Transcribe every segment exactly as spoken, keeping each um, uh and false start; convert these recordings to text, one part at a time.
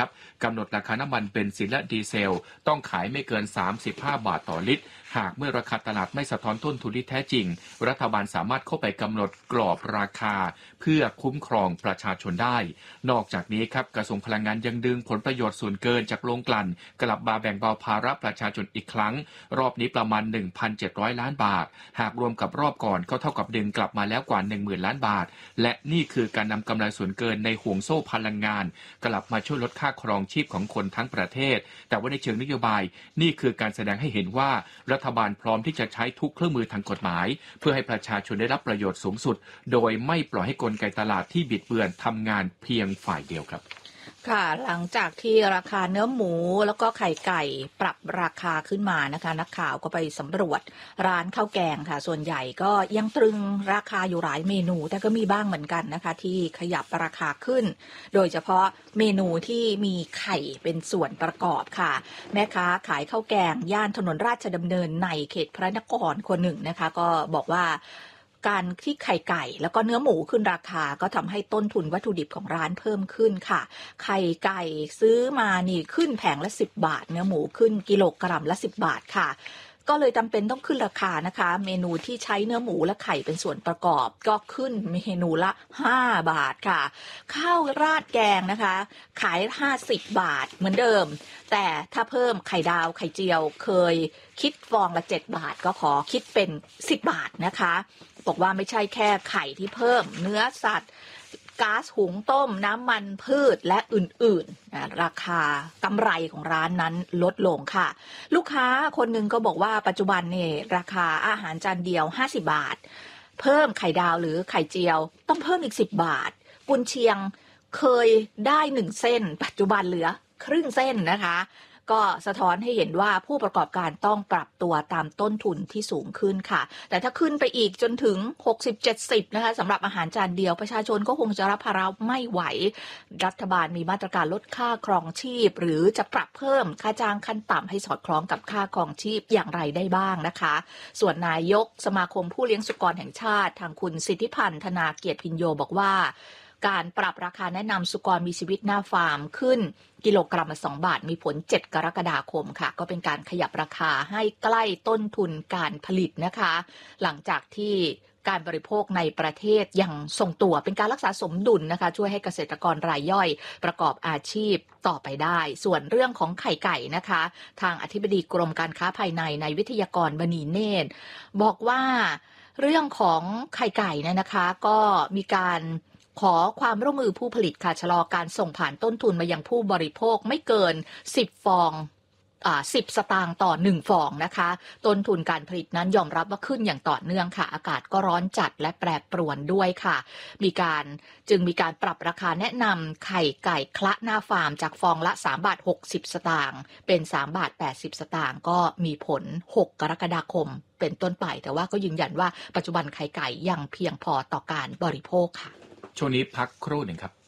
ครับกำหนดราคาน้ำมันเบนซินและดีเซลต้องขายไม่เกินสามสิบห้าบาทต่อลิตรหากเมื่อราคาตลาดไม่สะท้อนต้นทุนที่แท้จริงรัฐบาลสามารถเข้าไปกำหนดกรอบราคาเพื่อคุ้มครองประชาชนได้นอกจากนี้ครับกระทรวงพลังงานยังดึงผลประโยชน์ส่วนเกินจากโรงกลั่นกลับมาแบ่งเบาภาระประชาชนอีกครั้งรอบนี้ประมาณ หนึ่งพันเจ็ดร้อย ล้านบาทหากรวมกับรอบก่อนก็เท่ากับดึงกลับมาแล้วกว่า หนึ่งหมื่น ล้านบาทและนี่คือการนำกำไรส่วนเกินในห่วงโซ่พลังงานกลับมาช่วยลดค่าครองชีพของคนทั้งประเทศแต่ว่าในเชิงนโยบายนี่คือการแสดงให้เห็นว่ารัฐบาลพร้อมที่จะใช้ทุกเครื่องมือทางกฎหมายเพื่อให้ประชาชนได้รับประโยชน์สูงสุดโดยไม่ปล่อยให้กลไกตลาดที่บิดเบือนทำงานเพียงฝ่ายเดียวครับค่ะหลังจากที่ราคาเนื้อหมูแล้วก็ไข่ไก่ปรับราคาขึ้นมานะคะนักข่าวก็ไปสำรวจร้านข้าวแกงค่ะส่วนใหญ่ก็ยังตรึงราคาอยู่หลายเมนูแต่ก็มีบ้างเหมือนกันนะคะที่ขยับราคาขึ้นโดยเฉพาะเมนูที่มีไข่เป็นส่วนประกอบค่ะแม่ค้าขายข้าวแกงย่านถนนราชดำเนินในเขตพระนครคนหนึ่งนะคะก็บอกว่าการที่ไข่ไก่แล้วก็เนื้อหมูขึ้นราคาก็ทำให้ต้นทุนวัตถุดิบของร้านเพิ่มขึ้นค่ะไข่ไก่ซื้อมานี่ขึ้นแผงละสิบบาทเนื้อหมูขึ้นกิโลกรัมละสิบบาทค่ะก็เลยจำเป็นต้องขึ้นราคานะคะเมนูที่ใช้เนื้อหมูและไข่เป็นส่วนประกอบก็ขึ้นเมนูละห้าบาทค่ะข้าวราดแกงนะคะขายห้าสิบบาทเหมือนเดิมแต่ถ้าเพิ่มไข่ดาวไข่เจียวเคยคิดฟองละเจ็ดบาทก็ขอคิดเป็นสิบบาทนะคะบอกว่าไม่ใช่แค่ไข่ที่เพิ่มเนื้อสัตว์ก๊าซหุงต้มน้ำมันพืชและอื่นๆราคากำไรของร้านนั้นลดลงค่ะลูกค้าคนหนึ่งก็บอกว่าปัจจุบันเนี่ยราคาอาหารจานเดียวห้าสิบบาทเพิ่มไข่ดาวหรือไข่เจียวต้องเพิ่มอีกสิบบาทกุนเชียงเคยได้หนึ่งเส้นปัจจุบันเหลือครึ่งเส้นนะคะก็สะท้อนให้เห็นว่าผู้ประกอบการต้องปรับตัวตามต้นทุนที่สูงขึ้นค่ะแต่ถ้าขึ้นไปอีกจนถึง หกสิบ เจ็ดสิบ นะคะสำหรับอาหารจานเดียวประชาชนก็คงจะรับภาระไม่ไหวรัฐบาลมีมาตรการลดค่าครองชีพหรือจะปรับเพิ่มค่าจ้างขั้นต่ำให้สอดคล้องกับค่าครองชีพอย่างไรได้บ้างนะคะส่วนนายกสมาคมผู้เลี้ยงสุกรแห่งชาติทางคุณสิทธิพันธ์ธนาเกียรติพิญโยบอกว่าการปรับราคาแนะนำสุกรมีชีวิตหน้าฟาร์มขึ้นกิโลกรัมละสองบาทมีผลเจ็ดกรกฎาคมค่ะก็เป็นการขยับราคาให้ใกล้ต้นทุนการผลิตนะคะหลังจากที่การบริโภคในประเทศยังทรงตัวเป็นการรักษาสมดุลนะคะช่วยให้เกษตรกรรายย่อยประกอบอาชีพต่อไปได้ส่วนเรื่องของไข่ไก่นะคะทางอธิบดีกรมการค้าภายในนายวิทยากรมณีเนตรบอกว่าเรื่องของไข่ไก่เนี่ยนะคะก็มีการขอความร่วมมือผู้ผลิตค่ะชะลอการส่งผ่านต้นทุนมายังผู้บริโภคไม่เกินสิบฟองอ่าสิบสตางค์ต่อหนึ่งฟองนะคะต้นทุนการผลิตนั้นยอมรับว่าขึ้นอย่างต่อเนื่องค่ะอากาศก็ร้อนจัดและแปรปรวนด้วยค่ะมีการจึงมีการปรับราคาแนะนำไข่ไก่คละหน้าฟาร์มจากฟองละสามบาทหกสิบสตางค์เป็นสามบาทแปดสิบสตางค์ก็มีผลหกกรกฎาคมเป็นต้นไปแต่ว่าก็ยืนยันว่าปัจจุบันไข่ไก่ยังเพียงพอต่อการบริโภคค่ะช่วงนี้พักครู่หนึ่งครับ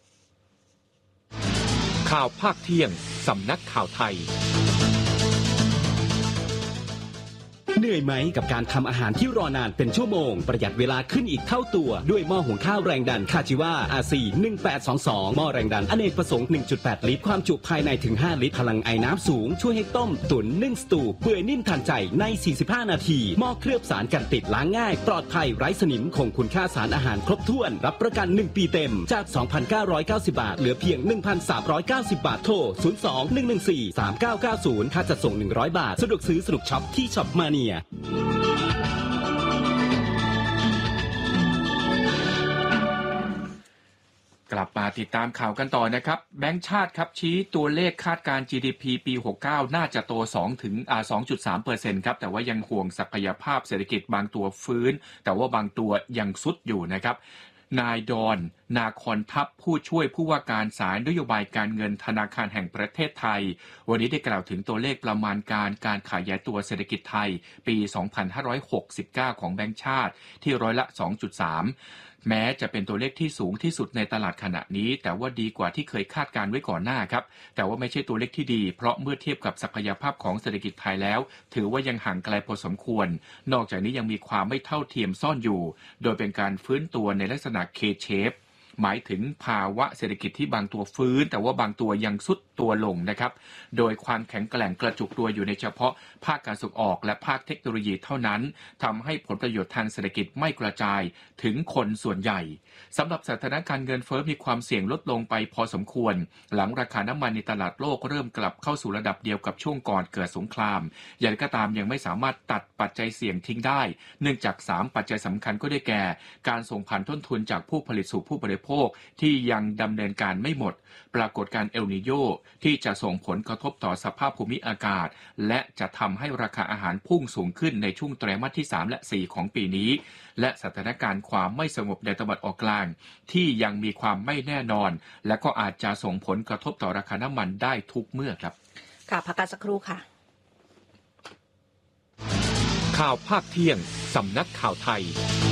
ข่าวภาคเที่ยงสำนักข่าวไทยเหนื่อยไหมกับการทำอาหารที่รอนานเป็นชั่วโมงประหยัดเวลาขึ้นอีกเท่าตัวด้วยหม้อหุงข้าวแรงดันคาจิวา อาร์ ซี หนึ่งแปดสองสองหม้อแรงดันอเนกประสงค์ หนึ่งจุดแปด ลิตรความจุภายในถึงห้าลิตรพลังไอน้ำสูงช่วยให้ต้มตุ๋นนึ่งสตูเปื่อยนิ่มทันใจในสี่สิบห้านาทีหม้อเคลือบสารกันติดล้างง่ายปลอดภัยไร้สนิมคงคุณค่าสารอาหารครบถ้วนรับประกันหนึ่งปีเต็มจาก สองพันเก้าร้อยเก้าสิบ บาทเหลือเพียง หนึ่งพันสามร้อยเก้าสิบ บาทโทรศูนย์ สอง หนึ่ง หนึ่ง สี่ สาม เก้า เก้า ศูนย์ค่าจัดส่งหนึ่งร้อยบาทสะดวกซื้อสนุกช็อปที่ช็อปมาเนียกลับมาติดตามข่าวกันต่อนะครับแบงก์ชาติครับชี้ตัวเลขคาดการ จี ดี พี ปีหกสิบเก้าน่าจะโตสองถึงอ่า สองจุดสามเปอร์เซ็นต์ ครับแต่ว่ายังห่วงศักยภาพเศรษฐกิจบางตัวฟื้นแต่ว่าบางตัวยังทรุดอยู่นะครับนายดอนนาคอนทัพผู้ช่วยผู้ว่าการสายนโยบายการเงินธนาคารแห่งประเทศไทยวันนี้ได้กล่าวถึงตัวเลขประมาณการการขยายตัวเศรษฐกิจไทยปีสองพันห้าร้อยหกสิบเก้าของแบงก์ชาติที่ร้อยละ สองจุดสามแม้จะเป็นตัวเลขที่สูงที่สุดในตลาดขณะนี้แต่ว่าดีกว่าที่เคยคาดการไว้ก่อนหน้าครับแต่ว่าไม่ใช่ตัวเลขที่ดีเพราะเมื่อเทียบกับศักยภาพของเศรษฐกิจไทยแล้วถือว่ายังห่างไกลพอสมควรนอกจากนี้ยังมีความไม่เท่าเทียมซ่อนอยู่โดยเป็นการฟื้นตัวในลักษณะ K-shape หมายถึงภาวะเศรษฐกิจที่บางตัวฟื้นแต่ว่าบางตัวยังทรุดตัวลงนะครับโดยความแข็งแกร่งกระจุกตัวอยู่ในเฉพาะภาคการส่งออกและภาคเทคโนโลยีเท่านั้นทำให้ผลประโยชน์ทางเศรษฐกิจไม่กระจายถึงคนส่วนใหญ่สำหรับสถานการณ์เงินเฟ้อมีความเสี่ยงลดลงไปพอสมควรหลังราคาน้ำมันในตลาดโลกเริ่มกลับเข้าสู่ระดับเดียวกับช่วงก่อนเกิดสงครามอย่างไรก็ตามยังไม่สามารถตัดปัจจัยเสี่ยงทิ้งได้เนื่องจากสามปัจจัยสำคัญก็ได้แก่การส่งผ่านต้นทุนจากผู้ผลิตสู่ผู้บริโภคที่ยังดำเนินการไม่หมดปรากฏการณ์เอลนีโญที่จะส่งผลกระทบต่อสภาพภูมิอากาศและจะทำให้ราคาอาหารพุ่งสูงขึ้นในช่วงไตรมาสที่สามและสี่ของปีนี้และสถานการณ์ความไม่สงบในตะวันออกกลางที่ยังมีความไม่แน่นอนและก็อาจจะส่งผลกระทบต่อราคาน้ำมันได้ทุกเมื่อครับค่ะพักกันสักครู่ค่ะข่าวภาคเที่ยงสำนักข่าวไทย